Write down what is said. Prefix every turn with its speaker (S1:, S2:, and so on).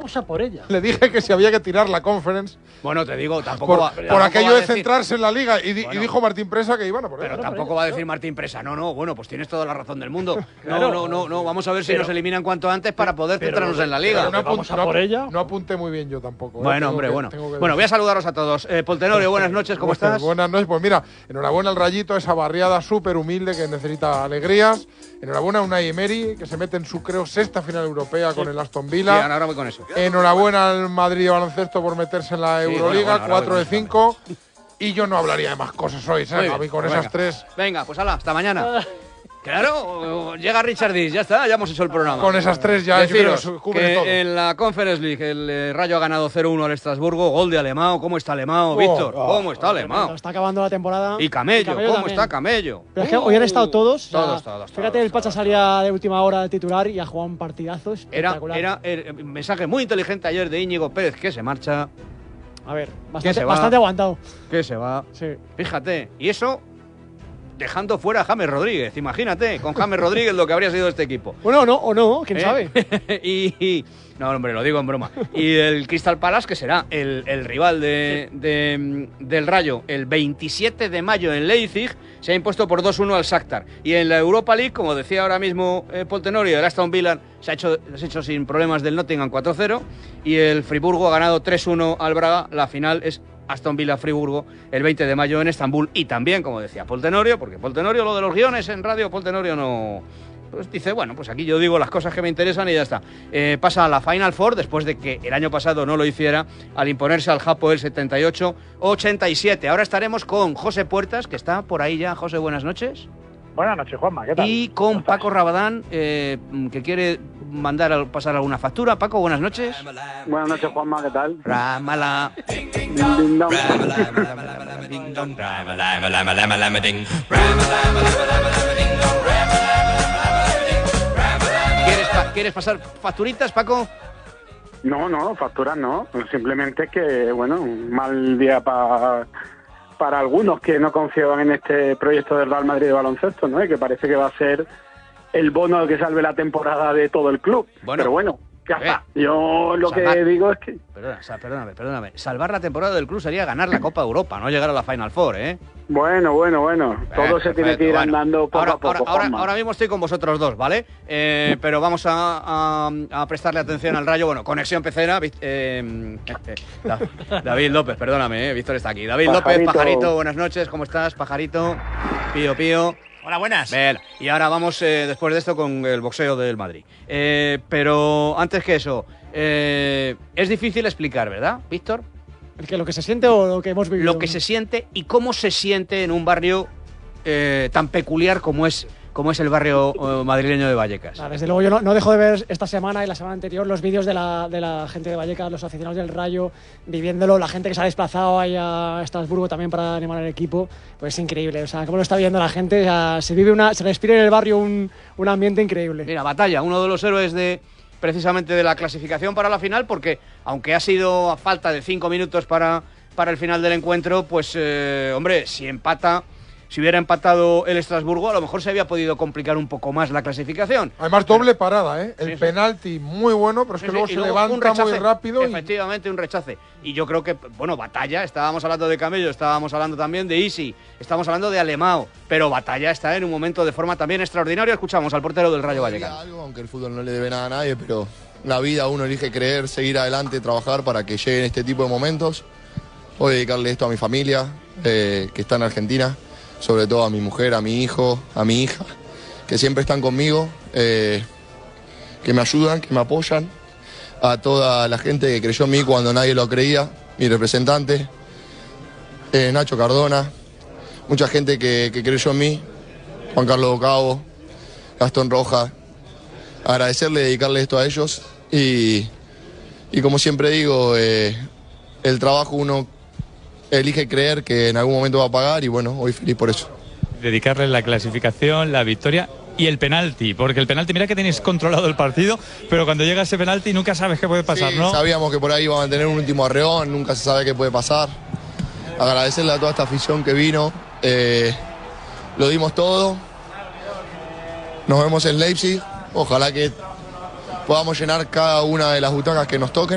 S1: vamos a por ella.
S2: Le dije que si había que tirar la Conference.
S3: Bueno, te digo, tampoco
S2: por aquello de centrarse en la Liga. Y dijo Martín Presa que iban a por ella.
S3: Pero tampoco va a decir Martín Presa. No, bueno, pues tienes toda la razón del mundo. No, vamos a ver si nos eliminan cuanto antes para poder centrarnos en la Liga.
S1: Vamos a por ella.
S2: No apunté muy bien yo tampoco.
S3: Bueno, hombre, bueno. Bueno, voy a saludaros a todos. Poltenorio, buenas noches, ¿cómo estás?
S2: Buenas noches, pues mira, enhorabuena al Rayito, esa barriada súper humilde que necesita alegrías. Enhorabuena a Unai Emery, que se mete en su, creo, sexta final europea con el Aston Villa.
S3: Sí, ahora voy con eso.
S2: Enhorabuena al Madrid de baloncesto por meterse en la Euroliga, 4 de 5. Y yo no hablaría de más cosas hoy, ¿sabes? A mí con esas tres.
S3: Venga, pues hala, hasta mañana. Claro, llega Richard Diz, ya está, ya hemos hecho el programa.
S2: Con esas tres ya
S3: deciros
S2: cubre todo.
S3: En la Conference League el Rayo ha ganado 0-1 al Estrasburgo, gol de Alemão. ¿Cómo está Alemão, Víctor? ¿Cómo está Alemão?
S4: Está acabando la temporada.
S3: Y Camello, ¿cómo
S4: también
S3: está Camello?
S4: Pero es que hoy han estado todos.
S3: Todos.
S4: Fíjate, el Pacha salía de última hora de titular y ha jugado un partidazo espectacular.
S3: Era el mensaje muy inteligente ayer de Íñigo Pérez, que se marcha.
S4: A ver, bastante aguantado.
S3: Que se va.
S4: Sí.
S3: Fíjate, y eso dejando fuera a James Rodríguez. Imagínate, con James Rodríguez lo que habría sido este equipo.
S4: Bueno, o no, quién sabe.
S3: No, hombre, lo digo en broma. Y el Crystal Palace, que será el rival del Rayo, el 27 de mayo en Leipzig, se ha impuesto por 2-1 al Shakhtar. Y en la Europa League, como decía ahora mismo Poltenorio, el Aston Villa se ha hecho sin problemas del Nottingham 4-0. Y el Friburgo ha ganado 3-1 al Braga. La final es Aston Villa-Friburgo el 20 de mayo en Estambul. Y también, como decía Poltenorio, porque Poltenorio, lo de los guiones en radio, Poltenorio no... Pues dice, bueno, pues aquí yo digo las cosas que me interesan y ya está. Pasa a la Final Four después de que el año pasado no lo hiciera al imponerse al Japo el 78-87. Ahora estaremos con José Puertas, que está por ahí ya. José, buenas noches.
S5: Buenas noches, Juanma, ¿qué tal?
S3: Y con Paco Rabadán, que quiere pasar alguna factura. Paco, buenas noches.
S5: Buenas noches, Juanma, ¿qué tal?
S3: Ramala. ¿Quieres pasar facturitas, Paco?
S5: No, facturas no. Simplemente que, bueno, un mal día para algunos que no confiaban en este proyecto del Real Madrid de baloncesto, ¿no? Y que parece que va a ser el bono que salve la temporada de todo el club. Pero bueno, ya está. Yo lo que digo es que...
S3: Perdóname. Salvar la temporada del club sería ganar la Copa Europa, no llegar a la Final Four, ¿eh?
S5: Bueno. Todo se tiene que ir andando poco a poco.
S3: Ahora mismo estoy con vosotros dos, ¿vale? Pero vamos a prestarle atención al Rayo. Bueno, conexión pecera. David López, perdóname, Víctor está aquí. David López, Pajarito, buenas noches, ¿cómo estás, Pajarito? Pío.
S6: Hola, buenas.
S3: Bien, y ahora vamos después de esto con el boxeo del Madrid. Pero antes que eso, es difícil explicar, ¿verdad, Víctor?
S4: ¿Lo que se siente o lo que hemos vivido?
S3: Lo que se siente y cómo se siente en un barrio tan peculiar como es el barrio madrileño de Vallecas.
S4: Desde luego yo no dejo de ver esta semana y la semana anterior los vídeos de la gente de Vallecas, los aficionados del Rayo, viviéndolo, la gente que se ha desplazado ahí a Estrasburgo también para animar al equipo, pues es increíble, o sea, cómo lo está viendo la gente, o sea, se respira en el barrio un ambiente increíble.
S3: Mira, Batalla, uno de los héroes precisamente de la clasificación para la final, porque aunque ha sido a falta de 5 minutos para el final del encuentro, pues hombre, si hubiera empatado el Estrasburgo, a lo mejor se había podido complicar un poco más la clasificación.
S2: Además, doble parada, ¿eh? El penalti muy bueno, pero es que luego se levanta muy rápido.
S3: Efectivamente, un rechace. Y yo creo que, bueno, Batalla, estábamos hablando de Camello, estábamos hablando también de Isi, estamos hablando de Alemão, pero Batalla está en un momento de forma también extraordinario. Escuchamos al portero del Rayo Vallecano.
S7: Aunque el fútbol no le debe nada a nadie, pero la vida uno elige creer, seguir adelante, trabajar para que lleguen este tipo de momentos. Voy a dedicarle esto a mi familia, que está en Argentina. Sobre todo a mi mujer, a mi hijo, a mi hija, que siempre están conmigo, que me ayudan, que me apoyan, a toda la gente que creyó en mí cuando nadie lo creía, mi representante, Nacho Cardona, mucha gente que creyó en mí, Juan Carlos Docabo, Gastón Rojas, agradecerle, dedicarle esto a ellos y como siempre digo, el trabajo uno elige creer que en algún momento va a pagar y bueno, hoy feliz por eso.
S6: Dedicarle la clasificación, la victoria y el penalti, porque el penalti, mira que tenéis controlado el partido, pero cuando llega ese penalti nunca sabes qué puede pasar,
S7: sí,
S6: ¿no?
S7: Sabíamos que por ahí iban a tener un último arreón, nunca se sabe qué puede pasar. Agradecerle a toda esta afición que vino, lo dimos todo. Nos vemos en Leipzig, ojalá que podamos llenar cada una de las butacas que nos toquen.